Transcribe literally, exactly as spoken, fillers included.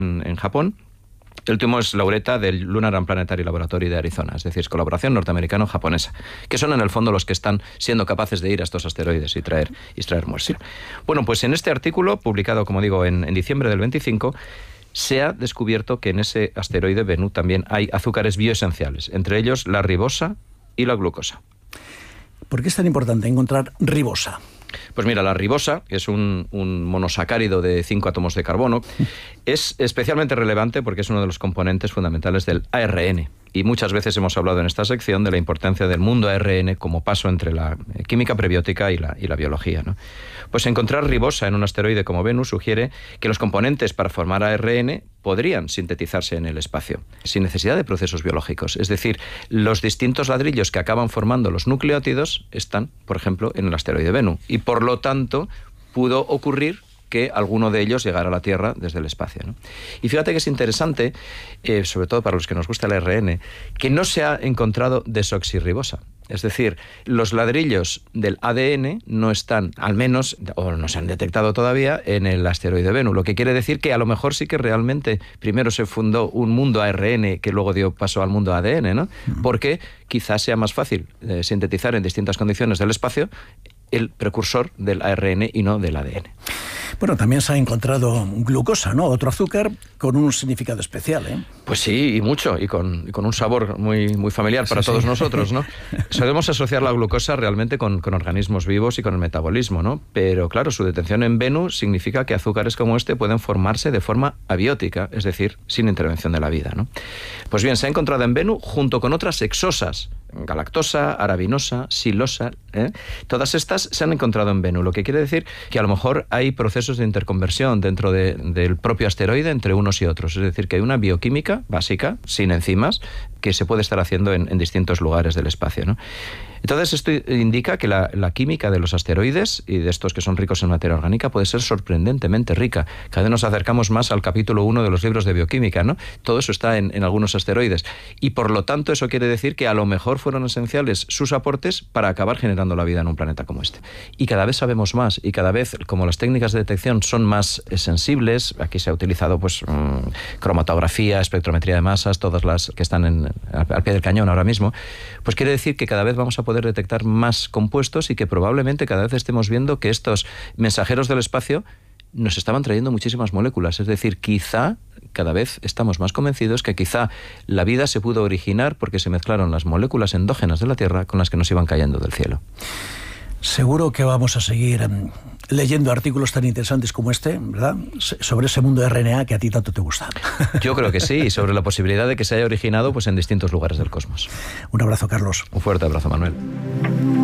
en, en Japón. El último es laureata del Lunar and Planetary Laboratory de Arizona, es decir, es colaboración norteamericano-japonesa, que son en el fondo los que están siendo capaces de ir a estos asteroides y traer, y extraer muestra. Bueno, pues en este artículo, publicado, como digo, en, en diciembre del veinticinco, se ha descubierto que en ese asteroide Bennu también hay azúcares bioesenciales, entre ellos la ribosa y la glucosa. ¿Por qué es tan importante encontrar ribosa? Pues mira, la ribosa, que es un, un monosacárido de cinco átomos de carbono, es especialmente relevante porque es uno de los componentes fundamentales del A R N. Y muchas veces hemos hablado en esta sección de la importancia del mundo A R N como paso entre la química prebiótica y la, y la biología, ¿no? Pues encontrar ribosa en un asteroide como Venus sugiere que los componentes para formar A R N podrían sintetizarse en el espacio, sin necesidad de procesos biológicos. Es decir, los distintos ladrillos que acaban formando los nucleótidos están, por ejemplo, en el asteroide Bennu. Y por lo tanto, pudo ocurrir que alguno de ellos llegara a la Tierra desde el espacio, ¿no? Y fíjate que es interesante, eh, sobre todo para los que nos gusta el A R N, que no se ha encontrado desoxirribosa. Es decir, los ladrillos del A D N no están, al menos, o no se han detectado todavía, en el asteroide Bennu. Lo que quiere decir que a lo mejor sí que realmente primero se fundó un mundo A R N que luego dio paso al mundo A D N, ¿no? Porque quizás sea más fácil eh, sintetizar en distintas condiciones del espacio el precursor del A R N y no del A D N. Bueno, también se ha encontrado glucosa, ¿no? Otro azúcar con un significado especial, ¿eh? Pues sí, y mucho, y con, y con un sabor muy, muy familiar para sí, todos sí. nosotros, ¿no? Solemos asociar la glucosa realmente con, con organismos vivos y con el metabolismo, ¿no? Pero claro, su detención en Bennu significa que azúcares como este pueden formarse de forma abiótica, es decir, sin intervención de la vida, ¿no? Pues bien, se ha encontrado en Bennu junto con otras exosas, galactosa, arabinosa, silosa, ¿eh? Todas estas se han encontrado en Bennu, lo que quiere decir que a lo mejor hay procesos de interconversión dentro de, del propio asteroide entre unos y otros, es decir, que hay una bioquímica básica, sin enzimas, que se puede estar haciendo en, en distintos lugares del espacio, ¿no? Entonces esto indica que la, la química de los asteroides y de estos que son ricos en materia orgánica puede ser sorprendentemente rica. Cada vez nos acercamos más al capítulo uno de los libros de bioquímica, ¿no? Todo eso está en, en algunos asteroides. Y por lo tanto eso quiere decir que a lo mejor fueron esenciales sus aportes para acabar generando la vida en un planeta como este. Y cada vez sabemos más y cada vez, como las técnicas de detección son más sensibles, aquí se ha utilizado pues mmm, cromatografía, espectrometría de masas, todas las que están en, al, al pie del cañón ahora mismo, pues quiere decir que cada vez vamos a poder poder detectar más compuestos y que probablemente cada vez estemos viendo que estos mensajeros del espacio nos estaban trayendo muchísimas moléculas. Es decir, quizá cada vez estamos más convencidos que quizá la vida se pudo originar porque se mezclaron las moléculas endógenas de la Tierra con las que nos iban cayendo del cielo. Seguro que vamos a seguir um, leyendo artículos tan interesantes como este, ¿verdad? Sobre ese mundo de R N A que a ti tanto te gusta. Yo creo que sí, y sobre la posibilidad de que se haya originado pues, en distintos lugares del cosmos. Un abrazo, Carlos. Un fuerte abrazo, Manuel.